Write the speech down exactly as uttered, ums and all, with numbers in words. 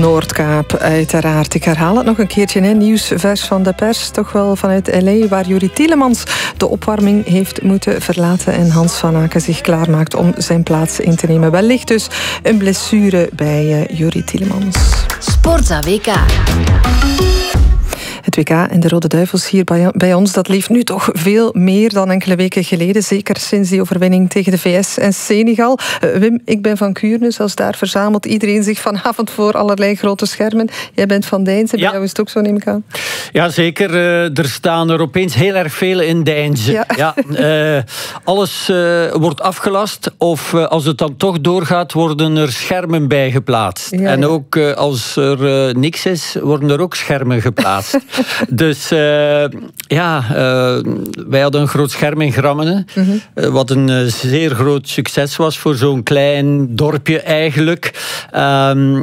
Noordkaap, uiteraard. Ik herhaal het nog een keertje, hè. Nieuws vers van de pers. Toch wel vanuit L A, waar Juri Tielemans de opwarming heeft moeten verlaten en Hans van Aken zich klaarmaakt om zijn plaats in te nemen. Wellicht dus een blessure bij uh, Juri Tielemans. Sportza W K. Het W K en de Rode Duivels hier bij, bij ons, dat leeft nu toch veel meer dan enkele weken geleden. Zeker sinds die overwinning tegen de V S en Senegal. Uh, Wim, ik ben van Kuurne, als daar verzamelt iedereen zich vanavond voor allerlei grote schermen. Jij bent van Deinze, bij ja. jou is het ook zo, neem ik aan. Ja, zeker. Uh, er staan er opeens heel erg veel in Deinze. Ja. Ja, uh, alles uh, wordt afgelast of uh, als het dan toch doorgaat, worden er schermen bij geplaatst. Ja, en ja. ook uh, als er uh, niks is, worden er ook schermen geplaatst. Dus uh, ja, uh, wij hadden een groot scherm in Grammenen, mm-hmm. uh, wat een uh, zeer groot succes was voor zo'n klein dorpje eigenlijk. Um,